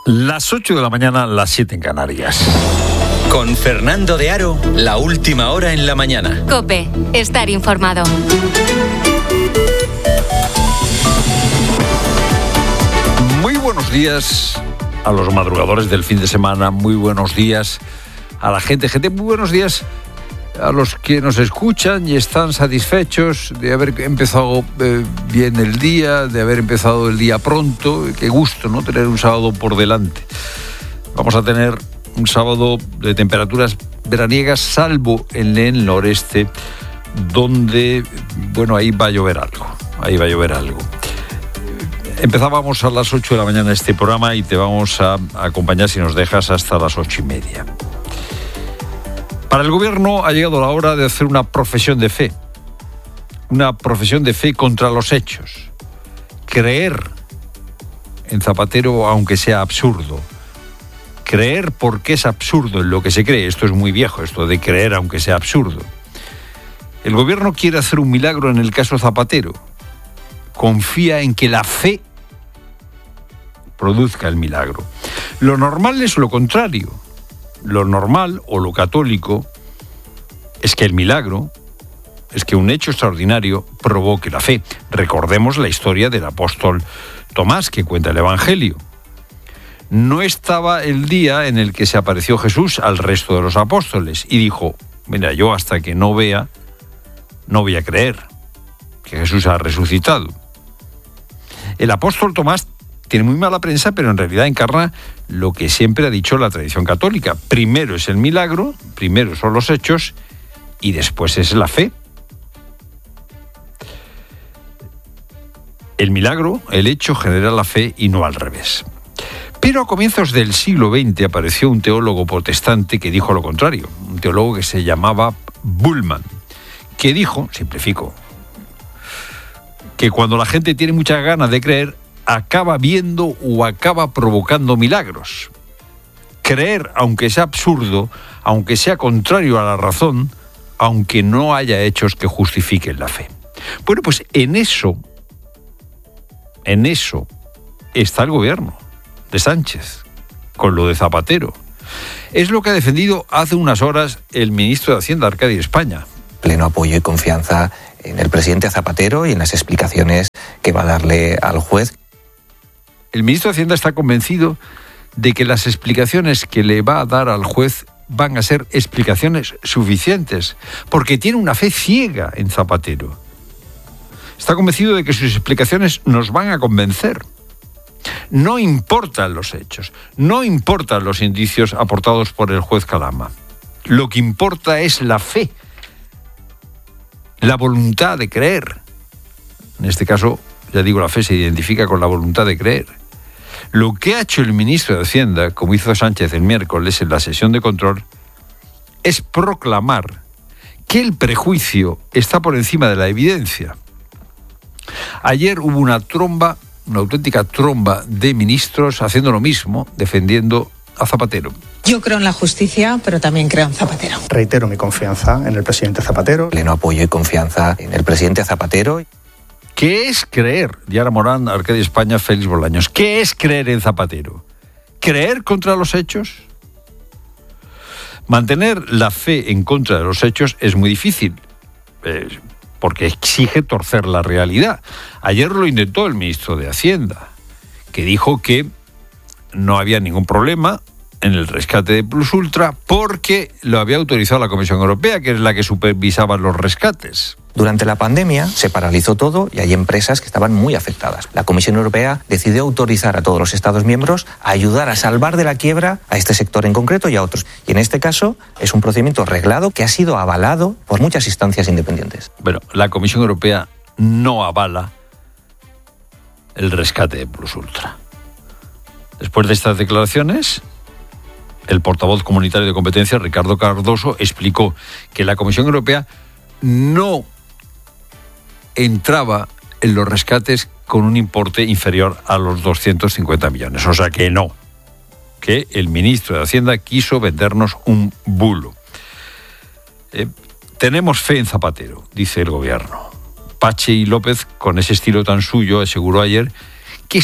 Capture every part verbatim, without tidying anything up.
Las ocho de la mañana, las siete en Canarias. Con Fernando de Aro, la última hora en la mañana. COPE, estar informado. Muy buenos días a los madrugadores del fin de semana, muy buenos días a la gente, gente, muy buenos días a los que nos escuchan y están satisfechos de haber empezado eh, bien el día, de haber empezado el día pronto. Qué gusto, ¿no?, tener un sábado por delante. Vamos a tener un sábado de temperaturas veraniegas, salvo en el noreste, donde, bueno, ahí va a llover algo, ahí va a llover algo. Empezábamos a las ocho de la mañana este programa y te vamos a acompañar, si nos dejas, hasta las ocho y media. Para el gobierno ha llegado la hora de hacer una profesión de fe. Una profesión de fe contra los hechos. Creer en Zapatero aunque sea absurdo. Creer porque es absurdo en lo que se cree. Esto es muy viejo, esto de creer aunque sea absurdo. El gobierno quiere hacer un milagro en el caso Zapatero. Confía en que la fe produzca el milagro. Lo normal es lo contrario. Lo normal o lo católico es que el milagro, es que un hecho extraordinario provoque la fe. Recordemos la historia del apóstol Tomás que cuenta el Evangelio. No estaba el día en el que se apareció Jesús al resto de los apóstoles y dijo: mira, yo hasta que no vea, no voy a creer que Jesús ha resucitado. El apóstol Tomás tiene muy mala prensa, pero en realidad encarna lo que siempre ha dicho la tradición católica. Primero es el milagro, primero son los hechos y después es la fe. El milagro, el hecho, genera la fe y no al revés. Pero a comienzos del siglo veinte apareció un teólogo protestante que dijo lo contrario. Un teólogo que se llamaba Bultmann, que dijo, simplifico, que cuando la gente tiene muchas ganas de creer, acaba viendo o acaba provocando milagros. Creer, aunque sea absurdo, aunque sea contrario a la razón, aunque no haya hechos que justifiquen la fe. Bueno, pues en eso, en eso está el gobierno de Sánchez, con lo de Zapatero. Es lo que ha defendido hace unas horas el ministro de Hacienda, Arcadio España. Pleno apoyo y confianza en el presidente Zapatero y en las explicaciones que va a darle al juez. El ministro de Hacienda está convencido de que las explicaciones que le va a dar al juez van a ser explicaciones suficientes, porque tiene una fe ciega en Zapatero. Está convencido de que sus explicaciones nos van a convencer. No importan los hechos, no importan los indicios aportados por el juez Calama. Lo que importa es la fe, la voluntad de creer. En este caso, ya digo, la fe se identifica con la voluntad de creer. Lo que ha hecho el ministro de Hacienda, como hizo Sánchez el miércoles en la sesión de control, es proclamar que el prejuicio está por encima de la evidencia. Ayer hubo una tromba, una auténtica tromba de ministros haciendo lo mismo, defendiendo a Zapatero. Yo creo en la justicia, pero también creo en Zapatero. Reitero mi confianza en el presidente Zapatero. Pleno apoyo y confianza en el presidente Zapatero. ¿Qué es creer? Diana Morán, Arcadio España, Félix Bolaños. ¿Qué es creer en Zapatero? ¿Creer contra los hechos? Mantener la fe en contra de los hechos es muy difícil, eh, porque exige torcer la realidad. Ayer lo intentó el ministro de Hacienda, que dijo que no había ningún problema en el rescate de Plus Ultra porque lo había autorizado la Comisión Europea, que es la que supervisaba los rescates. Durante la pandemia se paralizó todo y hay empresas que estaban muy afectadas. La Comisión Europea decidió autorizar a todos los Estados miembros a ayudar a salvar de la quiebra a este sector en concreto y a otros. Y en este caso es un procedimiento reglado que ha sido avalado por muchas instancias independientes. Bueno, la Comisión Europea no avala el rescate de Plus Ultra. Después de estas declaraciones, el portavoz comunitario de competencia, Ricardo Cardoso, explicó que la Comisión Europea no entraba en los rescates con un importe inferior a los doscientos cincuenta millones. O sea que no, que el ministro de Hacienda quiso vendernos un bulo. Eh, tenemos fe en Zapatero, dice el gobierno. Pachi López, con ese estilo tan suyo, aseguró ayer que está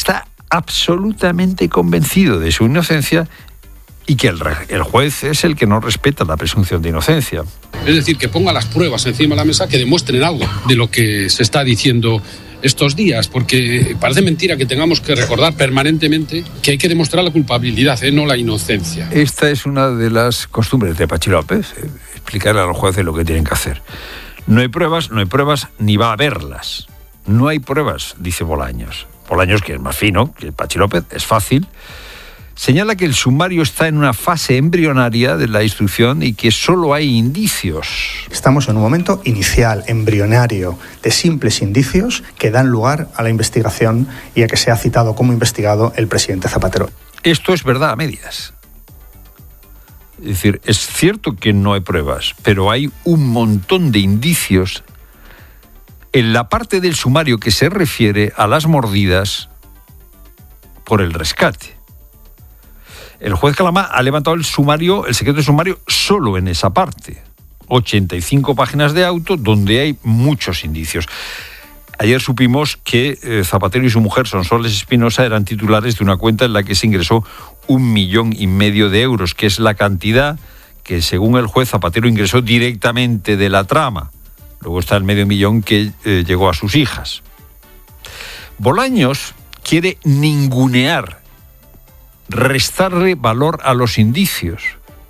absolutamente convencido de su inocencia y que el, el juez es el que no respeta la presunción de inocencia. Es decir, que ponga las pruebas encima de la mesa que demuestren algo de lo que se está diciendo estos días, porque parece mentira que tengamos que recordar permanentemente que hay que demostrar la culpabilidad, ¿eh? No la inocencia. Esta es una de las costumbres de Pachi López, eh, explicarle a los jueces lo que tienen que hacer. No hay pruebas, no hay pruebas, ni va a haberlas. No hay pruebas, dice Bolaños. Bolaños, que es más fino que Pachi López, es fácil. Señala que el sumario está en una fase embrionaria de la instrucción y que solo hay indicios. Estamos en un momento inicial, embrionario, de simples indicios que dan lugar a la investigación y a que sea citado como investigado el presidente Zapatero. Esto es verdad a medias. Es decir, es cierto que no hay pruebas, pero hay un montón de indicios en la parte del sumario que se refiere a las mordidas por el rescate. El juez Calamá ha levantado el sumario, el secreto de sumario, solo en esa parte. ochenta y cinco páginas de auto donde hay muchos indicios. Ayer supimos que eh, Zapatero y su mujer, Sonsoles Espinosa, eran titulares de una cuenta en la que se ingresó un millón y medio de euros, que es la cantidad que, según el juez, Zapatero ingresó directamente de la trama. Luego está el medio millón que eh, llegó a sus hijas. Bolaños quiere ningunear, restarle valor a los indicios.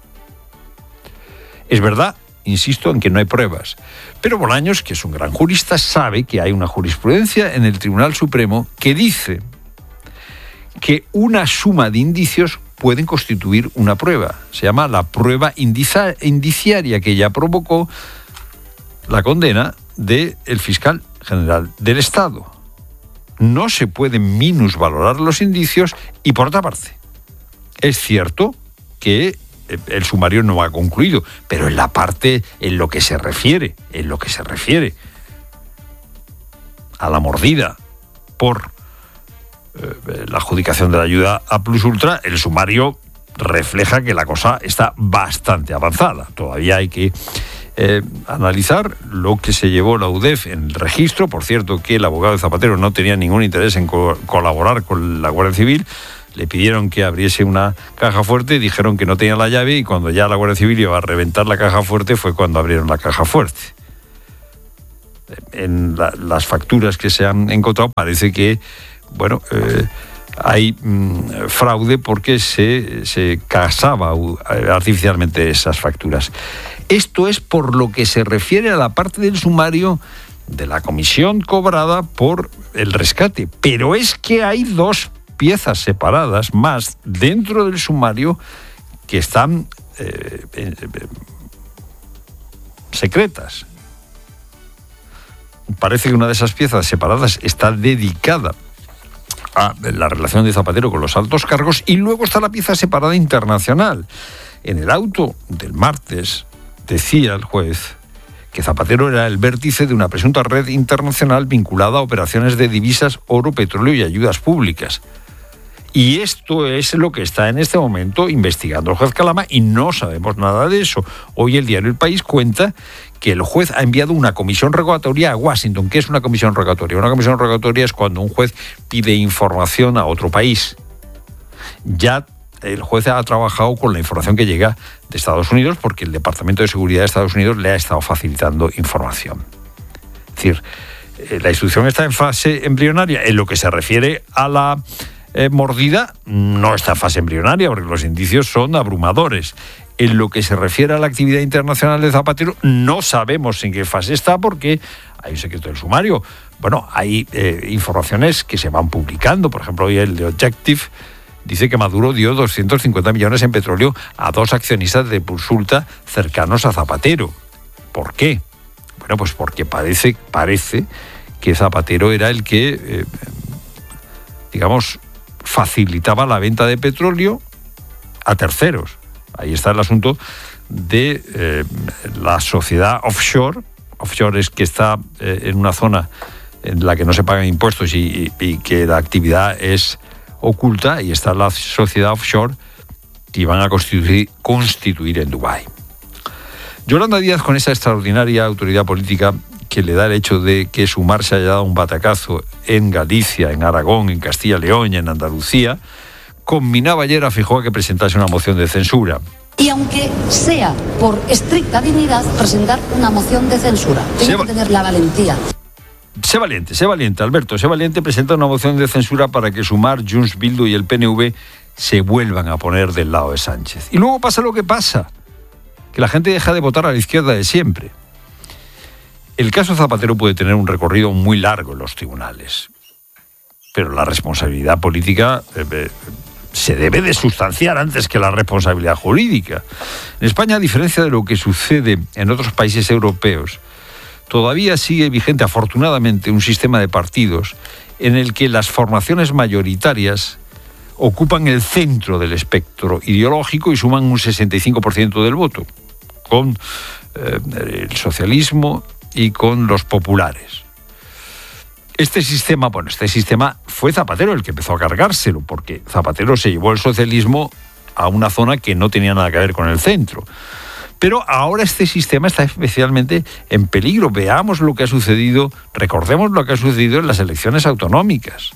Es verdad, insisto, en que no hay pruebas, pero Bolaños, que es un gran jurista, sabe que hay una jurisprudencia en el Tribunal Supremo que dice que una suma de indicios pueden constituir una prueba. Se llama la prueba indicia- indiciaria que ya provocó la condena del fiscal general del Estado. No se pueden minusvalorar los indicios y, por otra parte, es cierto que el sumario no ha concluido, pero en la parte, en lo que se refiere, en lo que se refiere a la mordida por eh, la adjudicación de la ayuda a Plus Ultra, el sumario refleja que la cosa está bastante avanzada. Todavía hay que eh, analizar lo que se llevó la U D E F en el registro. Por cierto, que el abogado de Zapatero no tenía ningún interés en co- colaborar con la Guardia Civil. Le pidieron que abriese una caja fuerte, dijeron que no tenía la llave y cuando ya la Guardia Civil iba a reventar la caja fuerte fue cuando abrieron la caja fuerte. En la, las facturas que se han encontrado parece que, bueno, eh, hay mmm, fraude porque se, se casaba artificialmente esas facturas. Esto es por lo que se refiere a la parte del sumario de la comisión cobrada por el rescate. Pero es que hay dos piezas separadas más dentro del sumario que están eh, eh, secretas. Parece que una de esas piezas separadas está dedicada a la relación de Zapatero con los altos cargos y luego está la pieza separada internacional. En el auto del martes decía el juez que Zapatero era el vértice de una presunta red internacional vinculada a operaciones de divisas, oro, petróleo y ayudas públicas. Y esto es lo que está en este momento investigando el juez Calamá y no sabemos nada de eso. Hoy el diario El País cuenta que el juez ha enviado una comisión rogatoria a Washington. ¿Qué es una comisión rogatoria? Una comisión rogatoria es cuando un juez pide información a otro país. Ya el juez ha trabajado con la información que llega de Estados Unidos porque el Departamento de Seguridad de Estados Unidos le ha estado facilitando información. Es decir, la instrucción está en fase embrionaria. En lo que se refiere a la Eh, mordida, no está en fase embrionaria porque los indicios son abrumadores. En lo que se refiere a la actividad internacional de Zapatero, no sabemos en qué fase está porque hay un secreto del sumario. Bueno, hay eh, informaciones que se van publicando. Por ejemplo, hoy el de Objective dice que Maduro dio doscientos cincuenta millones en petróleo a dos accionistas de Plus Ultra cercanos a Zapatero. ¿Por qué? Bueno, pues porque parece, parece que Zapatero era el que, eh, digamos, facilitaba la venta de petróleo a terceros. Ahí está el asunto de eh, la sociedad offshore. Offshore es que está eh, en una zona en la que no se pagan impuestos y, y, y que la actividad es oculta, y está la sociedad offshore que van a constituir, constituir en Dubái. Yolanda Díaz, con esa extraordinaria autoridad política que le da el hecho de que Sumar se haya dado un batacazo en Galicia, en Aragón, en Castilla y León y en Andalucía, combinaba ayer a Feijóo a que presentase una moción de censura. Y aunque sea por estricta dignidad, presentar una moción de censura. Tiene que tener la valentía. Sé valiente, sé valiente, Alberto, sé valiente, presenta una moción de censura para que Sumar, Junts, Bildu y el P N V se vuelvan a poner del lado de Sánchez. Y luego pasa lo que pasa, que la gente deja de votar a la izquierda de siempre. El caso Zapatero puede tener un recorrido muy largo en los tribunales, pero la responsabilidad política eh, se debe de sustanciar antes que la responsabilidad jurídica. En España, a diferencia de lo que sucede en otros países europeos, todavía sigue vigente, afortunadamente, un sistema de partidos en el que las formaciones mayoritarias ocupan el centro del espectro ideológico y suman un sesenta y cinco por ciento del voto, con eh, el socialismo y con los populares. Este sistema, bueno, este sistema fue Zapatero el que empezó a cargárselo, porque Zapatero se llevó el socialismo a una zona que no tenía nada que ver con el centro. Pero ahora este sistema está especialmente en peligro. Veamos lo que ha sucedido, recordemos lo que ha sucedido en las elecciones autonómicas.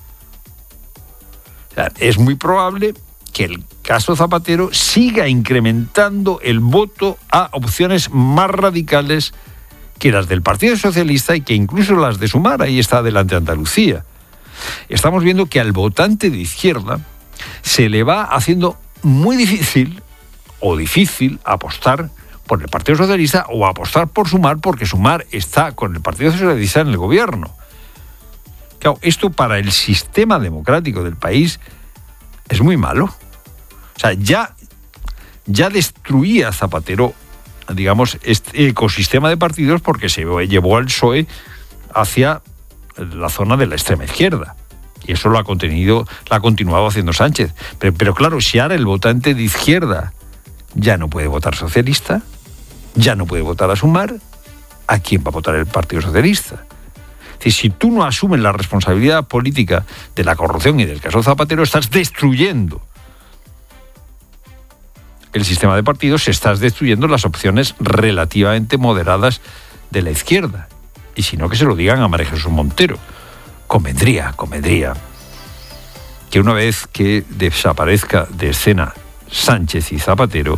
O sea, es muy probable que el caso Zapatero siga incrementando el voto a opciones más radicales que las del Partido Socialista y que incluso las de Sumar. Ahí está adelante Andalucía. Estamos viendo que al votante de izquierda se le va haciendo muy difícil o difícil apostar por el Partido Socialista o apostar por Sumar, porque Sumar está con el Partido Socialista en el gobierno. Claro, esto para el sistema democrático del país es muy malo. O sea, ya, ya destruía Zapatero, digamos, este ecosistema de partidos porque se llevó al P S O E hacia la zona de la extrema izquierda. Y eso lo ha contenido, lo ha continuado haciendo Sánchez. Pero, pero claro, si ahora el votante de izquierda ya no puede votar socialista, ya no puede votar a Sumar, ¿a quién va a votar el Partido Socialista? Es decir, si tú no asumes la responsabilidad política de la corrupción y del caso Zapatero, estás destruyendo el sistema de partidos, estás destruyendo las opciones relativamente moderadas de la izquierda. Y si no, que se lo digan a María Jesús Montero. Convendría, convendría que una vez que desaparezca de escena Sánchez y Zapatero,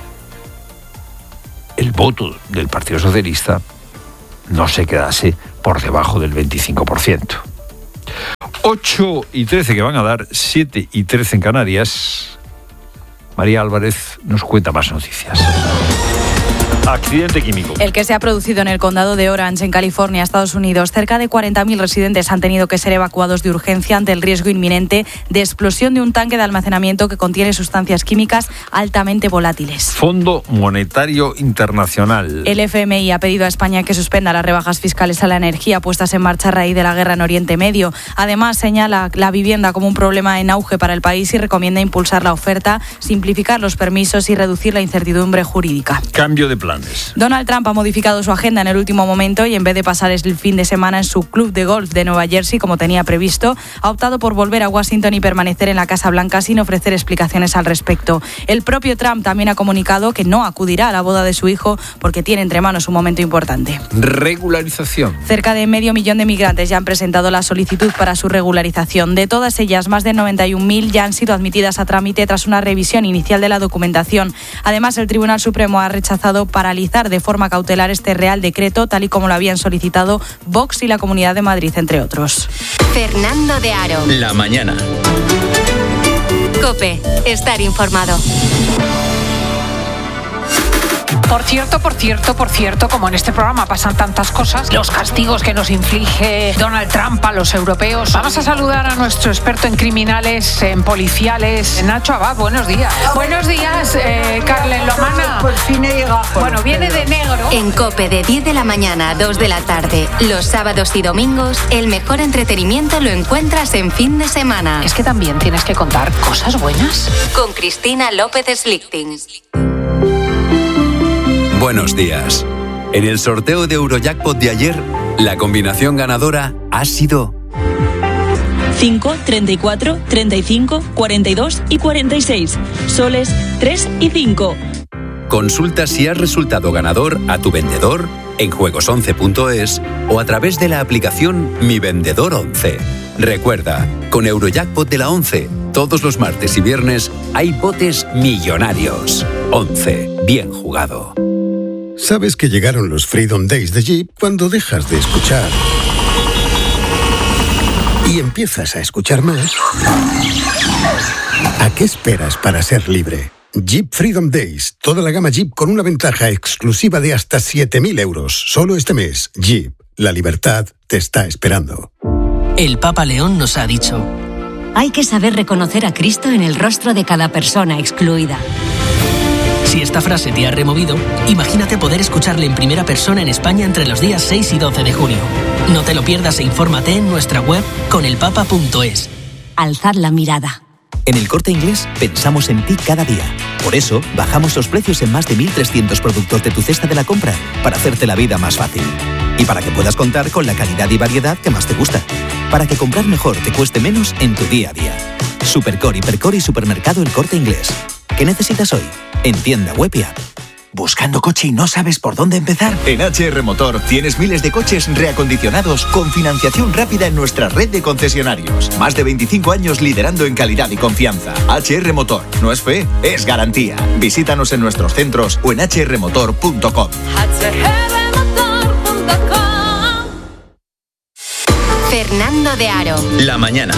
el voto del Partido Socialista no se quedase por debajo del veinticinco por ciento. ocho y trece que van a dar, siete y trece en Canarias. María Álvarez nos cuenta más noticias. Accidente químico. El que se ha producido en el condado de Orange, en California, Estados Unidos. Cerca de cuarenta mil residentes han tenido que ser evacuados de urgencia ante el riesgo inminente de explosión de un tanque de almacenamiento que contiene sustancias químicas altamente volátiles. Fondo Monetario Internacional. El F M I ha pedido a España que suspenda las rebajas fiscales a la energía puestas en marcha a raíz de la guerra en Oriente Medio. Además, señala la vivienda como un problema en auge para el país y recomienda impulsar la oferta, simplificar los permisos y reducir la incertidumbre jurídica. Cambio de plan. Donald Trump ha modificado su agenda en el último momento y en vez de pasar el fin de semana en su club de golf de Nueva Jersey, como tenía previsto, ha optado por volver a Washington y permanecer en la Casa Blanca sin ofrecer explicaciones al respecto. El propio Trump también ha comunicado que no acudirá a la boda de su hijo porque tiene entre manos un momento importante. Regularización. Cerca de medio millón de migrantes ya han presentado la solicitud para su regularización. De todas ellas, más de noventa y un mil ya han sido admitidas a trámite tras una revisión inicial de la documentación. Además, el Tribunal Supremo ha rechazado paralizar de forma cautelar este Real Decreto, tal y como lo habían solicitado Vox y la Comunidad de Madrid, entre otros. Fernando de Aro. La mañana. COPE. Estar informado. Por cierto, por cierto, por cierto, como en este programa pasan tantas cosas, los castigos que nos inflige Donald Trump a los europeos. Vamos a saludar a nuestro experto en criminales, en policiales, Nacho Abad. Buenos días. Buenos días, eh, Carlen Lomana. Por fin he llegado. Bueno, viene de negro. En COPE de diez de la mañana a dos de la tarde, los sábados y domingos, el mejor entretenimiento lo encuentras en fin de semana. Es que también tienes que contar cosas buenas. Con Cristina López Slichting. Buenos días. En el sorteo de Eurojackpot de ayer, la combinación ganadora ha sido cinco, treinta y cuatro, treinta y cinco, cuarenta y dos y cuarenta y seis. Soles tres y cinco. Consulta si has resultado ganador a tu vendedor en juegos once punto es o a través de la aplicación Mi Vendedor once. Recuerda, con Eurojackpot de la once, todos los martes y viernes hay botes millonarios. once, bien jugado. Sabes que llegaron los Freedom Days de Jeep cuando dejas de escuchar y empiezas a escuchar más. ¿A qué esperas para ser libre? Jeep Freedom Days. Toda la gama Jeep con una ventaja exclusiva de hasta siete mil euros. Solo este mes. Jeep. La libertad te está esperando. El Papa León nos ha dicho: hay que saber reconocer a Cristo en el rostro de cada persona excluida. Si esta frase te ha removido, imagínate poder escucharle en primera persona en España entre los días seis y doce de junio. No te lo pierdas e infórmate en nuestra web conelpapa punto es. Alzad la mirada. En El Corte Inglés pensamos en ti cada día. Por eso, bajamos los precios en más de mil trescientos productos de tu cesta de la compra para hacerte la vida más fácil. Y para que puedas contar con la calidad y variedad que más te gusta. Para que comprar mejor te cueste menos en tu día a día. Supercore, Hipercore y Supermercado El Corte Inglés. ¿Qué necesitas hoy? En tienda web y app. ¿Buscando coche y no sabes por dónde empezar? En H R Motor tienes miles de coches reacondicionados con financiación rápida en nuestra red de concesionarios. Más de veinticinco años liderando en calidad y confianza. H R Motor. No es fe, es garantía. Visítanos en nuestros centros o en h r motor punto com. Fernando de Aro. La mañana.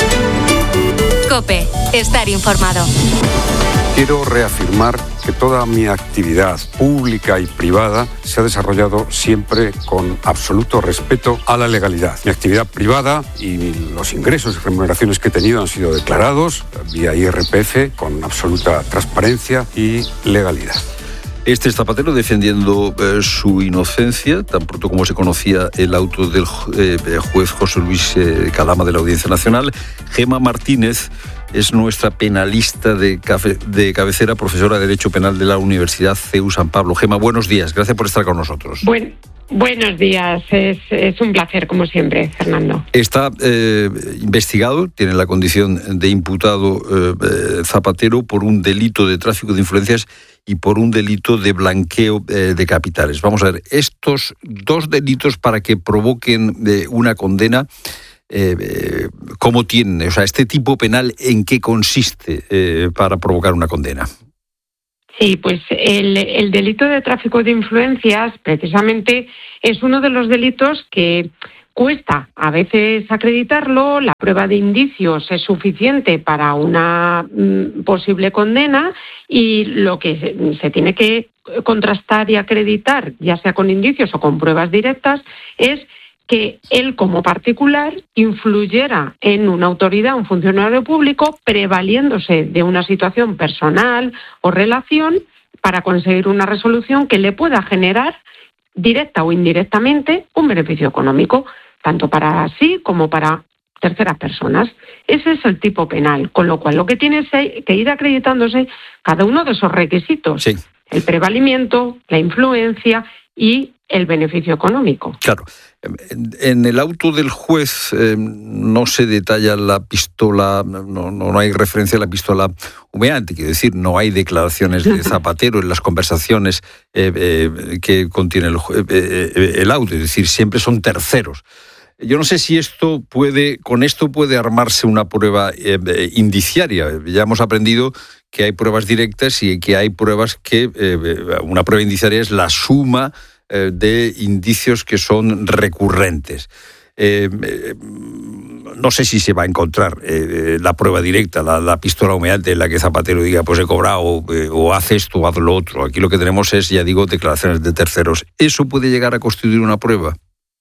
COPE. Estar informado. Quiero reafirmar que toda mi actividad pública y privada se ha desarrollado siempre con absoluto respeto a la legalidad. Mi actividad privada y los ingresos y remuneraciones que he tenido han sido declarados vía I R P F con absoluta transparencia y legalidad. Este es Zapatero defendiendo eh, su inocencia, tan pronto como se conocía el auto del eh, juez José Luis eh, Calama de la Audiencia Nacional. Gemma Martínez es nuestra penalista de, cafe, de cabecera, profesora de Derecho Penal de la Universidad C E U San Pablo. Gemma, buenos días, gracias por estar con nosotros. Buen, buenos días, es, es un placer como siempre, Fernando. Está eh, investigado, tiene la condición de imputado eh, Zapatero por un delito de tráfico de influencias y por un delito de blanqueo eh, de capitales. Vamos a ver, estos dos delitos para que provoquen eh, una condena, Eh, eh, ¿cómo tiene? O sea, este tipo penal, ¿en qué consiste eh, para provocar una condena? Sí, pues el, el delito de tráfico de influencias precisamente es uno de los delitos que cuesta a veces acreditarlo, la prueba de indicios es suficiente para una mm, posible condena y lo que se, se tiene que contrastar y acreditar, ya sea con indicios o con pruebas directas, es que él como particular influyera en una autoridad, un funcionario público, prevaliéndose de una situación personal o relación para conseguir una resolución que le pueda generar, directa o indirectamente, un beneficio económico, tanto para sí como para terceras personas. Ese es el tipo penal, con lo cual lo que tiene es que ir acreditándose cada uno de esos requisitos. Sí. El prevalimiento, la influencia y el beneficio económico. Claro. En el auto del juez eh, no se detalla la pistola, no, no, no hay referencia a la pistola humeante, quiero decir, no hay declaraciones de Zapatero en las conversaciones eh, eh, que contiene el, eh, el auto, es decir, siempre son terceros. Yo no sé si esto puede, con esto puede armarse una prueba eh, indiciaria. Ya hemos aprendido que hay pruebas directas y que hay pruebas que, eh, una prueba indiciaria es la suma eh, de indicios que son recurrentes. Eh, eh, no sé si se va a encontrar eh, la prueba directa, la, la pistola humeante en la que Zapatero diga, pues he cobrado, eh, o haz esto o haz lo otro. Aquí lo que tenemos es, ya digo, declaraciones de terceros. ¿Eso puede llegar a constituir una prueba?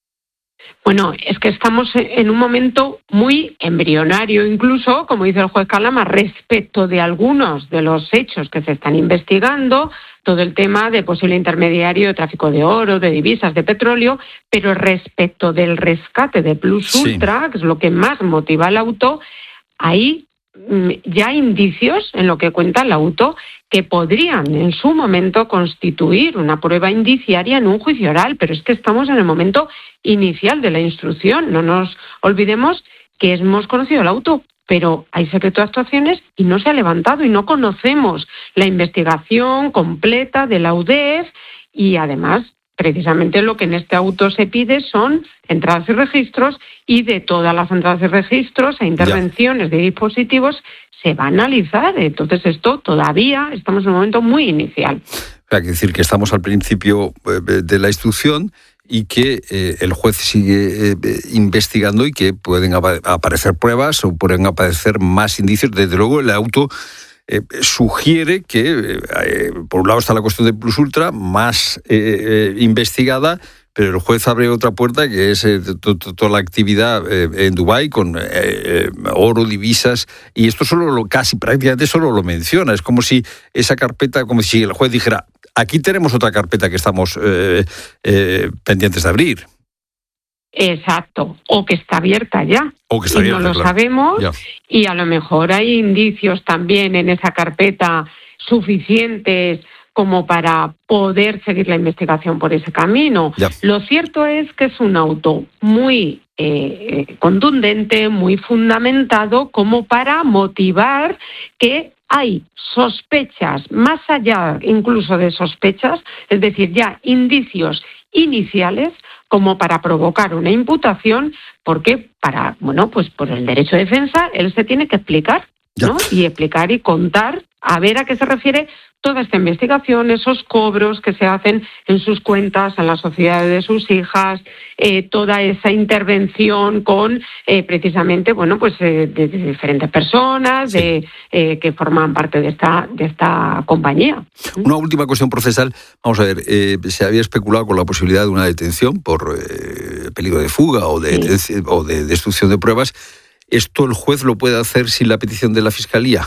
Bueno, es que estamos en un momento muy embrionario, incluso, como dice el juez Calama, respecto de algunos de los hechos que se están investigando, todo el tema de posible intermediario de tráfico de oro, de divisas, de petróleo, pero respecto del rescate de Plus Ultra, sí, que es lo que más motiva al auto, hay ya hay indicios en lo que cuenta el auto que podrían en su momento constituir una prueba indiciaria en un juicio oral, pero es que estamos en el momento inicial de la instrucción. No nos olvidemos que hemos conocido el auto, pero hay secreto de actuaciones y no se ha levantado y no conocemos la investigación completa de la U D E F y además precisamente lo que en este auto se pide son entradas y registros, y de todas las entradas y registros e intervenciones ya. de dispositivos se va a analizar. Entonces esto todavía estamos en un momento muy inicial. Hay que decir que estamos al principio de la instrucción y que eh, el juez sigue eh, investigando y que pueden ap- aparecer pruebas o pueden aparecer más indicios. Desde luego el auto eh, sugiere que, eh, por un lado está la cuestión de plus ultra, más eh, eh, investigada, pero el juez abre otra puerta que es eh, to- to- toda la actividad eh, en Dubái con eh, eh, oro, divisas, y esto solo lo, casi prácticamente solo lo menciona. Es como si esa carpeta, como si el juez dijera, aquí tenemos otra carpeta que estamos eh, eh, pendientes de abrir. Exacto, o que está abierta ya. O que está y abierta, no lo claro. sabemos, Ya. Y a lo mejor hay indicios también en esa carpeta suficientes como para poder seguir la investigación por ese camino. Ya. Lo cierto es que es un auto muy eh, contundente, muy fundamentado, como para motivar que hay sospechas, más allá incluso de sospechas, es decir, ya indicios iniciales como para provocar una imputación, porque para, bueno, pues por el derecho de defensa él se tiene que explicar, ¿no? Y explicar y contar a ver a qué se refiere toda esta investigación, esos cobros que se hacen en sus cuentas, en las sociedades de sus hijas, eh, toda esa intervención con eh, precisamente, bueno, pues eh, de, de diferentes personas sí. de eh, que forman parte de esta de esta compañía. Una última cuestión procesal. Vamos a ver, eh, se había especulado con la posibilidad de una detención por eh, peligro de fuga o de, sí. de, o de destrucción de pruebas. ¿Esto el juez lo puede hacer sin la petición de la Fiscalía?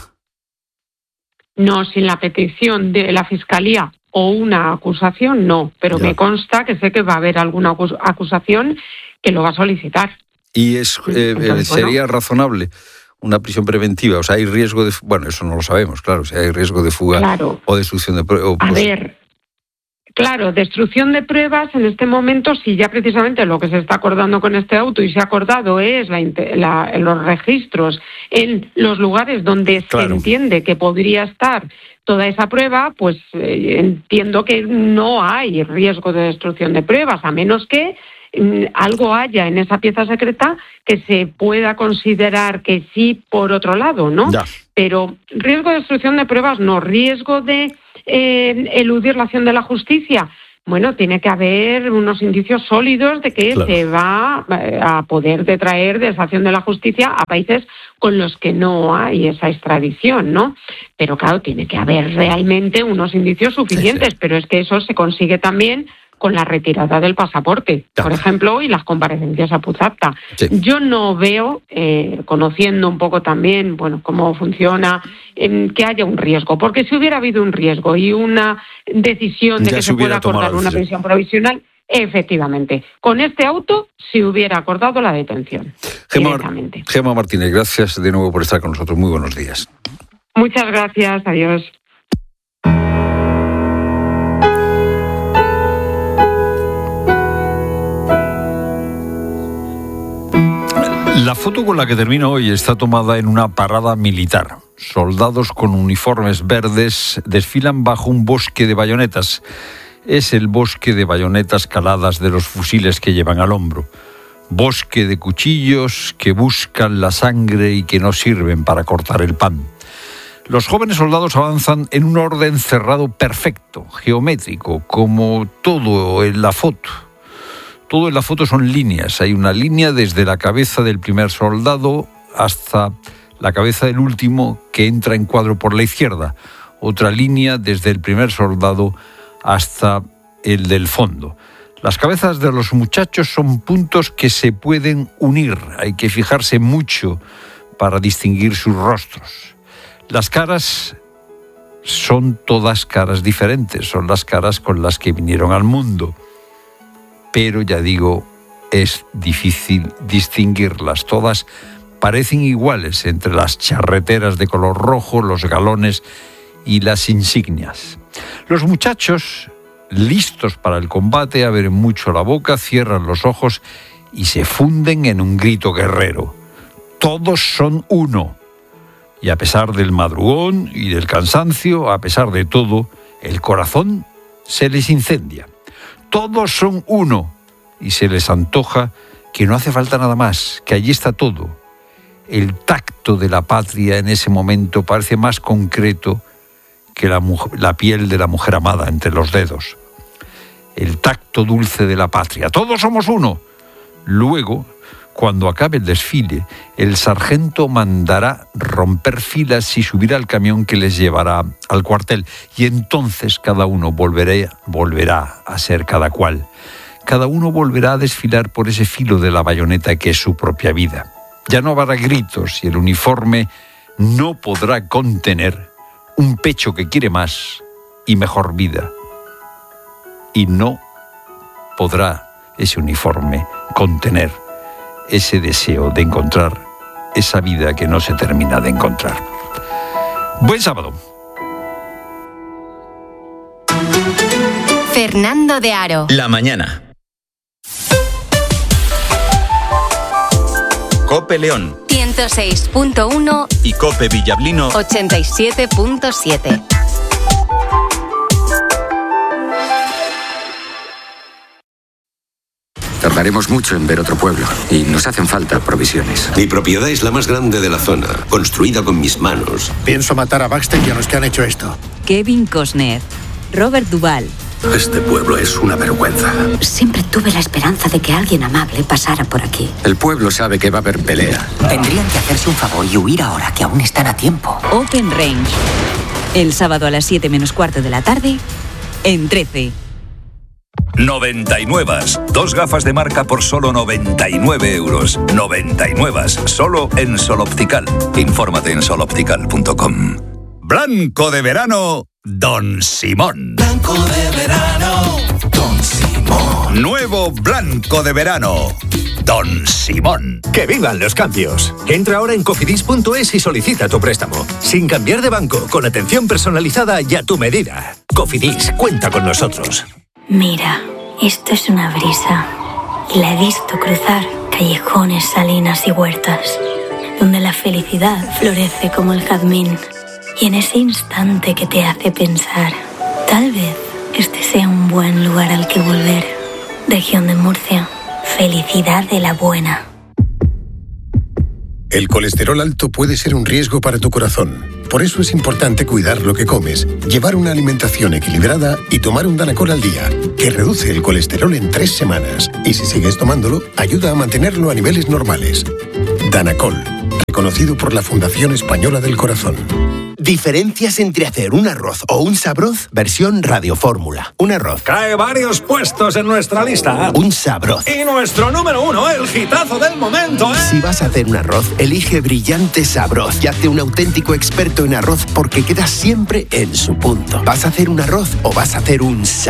No, sin la petición de la Fiscalía o una acusación, no. Pero ya. me consta que sé que va a haber alguna acusación que lo va a solicitar. ¿Y es eh, Entonces, sería bueno, razonable una prisión preventiva? O sea, ¿hay riesgo de... Bueno, eso no lo sabemos, claro. Si hay riesgo de fuga claro. o destrucción de pruebas. A pues... ver... Claro, destrucción de pruebas en este momento, si ya precisamente lo que se está acordando con este auto y se ha acordado es la, la, los registros en los lugares donde claro. se entiende que podría estar toda esa prueba, pues eh, entiendo que no hay riesgo de destrucción de pruebas, a menos que mm, algo haya en esa pieza secreta que se pueda considerar que sí por otro lado, ¿no? Ya. Pero riesgo de destrucción de pruebas no, riesgo de... Eh, eludir la acción de la justicia. Bueno, tiene que haber unos indicios sólidos de que claro. se va a poder detraer de esa acción de la justicia a países con los que no hay esa extradición, ¿no? Pero claro, tiene que haber realmente unos indicios suficientes, sí, sí. pero es que eso se consigue también con la retirada del pasaporte, ya. por ejemplo, y las comparecencias a Puzapta. Sí. Yo no veo, eh, conociendo un poco también, bueno, cómo funciona, eh, que haya un riesgo, porque si hubiera habido un riesgo y una decisión de ya que se, se pueda acordar una prisión provisional, efectivamente, con este auto se hubiera acordado la detención. Gemma, Gemma Martínez, gracias de nuevo por estar con nosotros. Muy buenos días. Muchas gracias, adiós. La foto con la que termino hoy está tomada en una parada militar. Soldados con uniformes verdes desfilan bajo un bosque de bayonetas. Es el bosque de bayonetas caladas de los fusiles que llevan al hombro. Bosque de cuchillos que buscan la sangre y que no sirven para cortar el pan. Los jóvenes soldados avanzan en un orden cerrado perfecto, geométrico, como todo en la foto. Todo en la foto son líneas. Hay una línea desde la cabeza del primer soldado hasta la cabeza del último que entra en cuadro por la izquierda. Otra línea desde el primer soldado hasta el del fondo. Las cabezas de los muchachos son puntos que se pueden unir. Hay que fijarse mucho para distinguir sus rostros. Las caras son todas caras diferentes. Son las caras con las que vinieron al mundo. Pero ya digo, es difícil distinguirlas. Todas parecen iguales entre las charreteras de color rojo, los galones y las insignias. Los muchachos, listos para el combate, abren mucho la boca, cierran los ojos y se funden en un grito guerrero. Todos son uno. Y a pesar del madrugón y del cansancio, a pesar de todo, el corazón se les incendia. todos son uno. Y se les antoja que no hace falta nada más, que allí está todo. El tacto de la patria en ese momento parece más concreto que la, la piel de la mujer amada entre los dedos. El tacto dulce de la patria. Todos somos uno. Luego, cuando acabe el desfile, el sargento mandará romper filas y subir al camión que les llevará al cuartel. Y entonces cada uno volverá, volverá a ser cada cual. Cada uno volverá a desfilar por ese filo de la bayoneta que es su propia vida. Ya no habrá gritos y el uniforme no podrá contener un pecho que quiere más y mejor vida. Y no podrá ese uniforme contener ese deseo de encontrar esa vida que no se termina de encontrar. Buen sábado. Fernando de Aro. La mañana. Cope León ciento seis punto uno y Cope Villablino ochenta y siete punto siete. Tardaremos mucho en ver otro pueblo y nos hacen falta provisiones. Mi propiedad es la más grande de la zona, construida con mis manos. Pienso matar a Baxter y a los que han hecho esto. Kevin Costner, Robert Duvall. Este pueblo es una vergüenza. Siempre tuve la esperanza de que alguien amable pasara por aquí. El pueblo sabe que va a haber pelea. Tendrían que hacerse un favor y huir ahora, que aún están a tiempo. Open Range. El sábado a las siete menos cuarto de la tarde, en trece. noventa y nueve. Dos gafas de marca por solo noventa y nueve euros. noventa y nueve. Solo en Sol Optical. Infórmate en sol optical punto com. Blanco de verano, Don Simón. Blanco de verano, Don Simón. Nuevo Blanco de verano, Don Simón. ¡Que vivan los cambios! Entra ahora en cofidis punto es y solicita tu préstamo. Sin cambiar de banco, con atención personalizada y a tu medida. Cofidis, cuenta con nosotros. Mira, esto es una brisa. Y la he visto cruzar callejones, salinas y huertas, donde la felicidad florece como el jazmín. Y en ese instante que te hace pensar, tal vez este sea un buen lugar al que volver. Región de Murcia, felicidad de la buena. El colesterol alto puede ser un riesgo para tu corazón. Por eso es importante cuidar lo que comes, llevar una alimentación equilibrada y tomar un Danacol al día, que reduce el colesterol en tres semanas. Y si sigues tomándolo, ayuda a mantenerlo a niveles normales. Danacol, reconocido por la Fundación Española del Corazón. Diferencias entre hacer un arroz o un sabroz, versión radiofórmula. Un arroz. Cae varios puestos en nuestra lista. Un sabroz. Y nuestro número uno, el hitazo del momento, ¿eh? Si vas a hacer un arroz, elige Brillante Sabroz y hazte un auténtico experto en arroz porque queda siempre en su punto. ¿Vas a hacer un arroz o vas a hacer un sabroz?